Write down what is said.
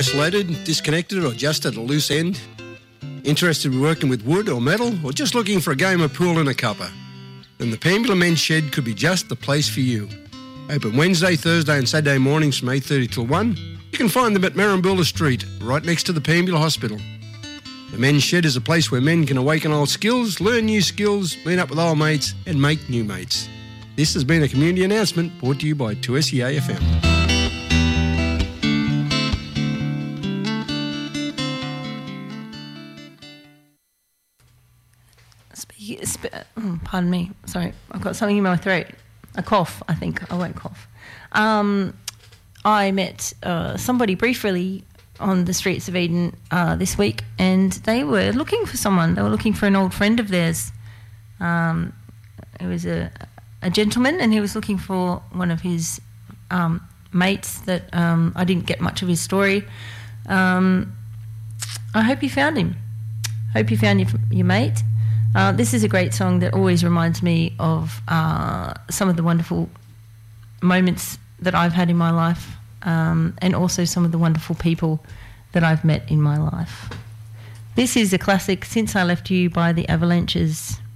isolated, disconnected, or just at a loose end? Interested in working with wood or metal, or just looking for a game of pool and a cuppa? Then the Pambula Men's Shed could be just the place for you. Open Wednesday, Thursday and Saturday mornings from 8:30 till 1. You can find them at Marambula Street, right next to the Pambula Hospital. The Men's Shed is a place where men can awaken old skills, learn new skills, meet up with old mates and make new mates. This has been a community announcement brought to you by 2SEA FM. Pardon me. Sorry, I've got something in my throat. A cough, I think. I won't cough. I met somebody briefly on the streets of Eden this week, and they were looking for someone. They were looking for an old friend of theirs. It was a gentleman, and he was looking for one of his mates that I didn't get much of his story. I hope you found him. Hope you found your mate. This is a great song that always reminds me of some of the wonderful moments that I've had in my life, and also some of the wonderful people that I've met in my life. This is a classic, Since I Left You by the Avalanches.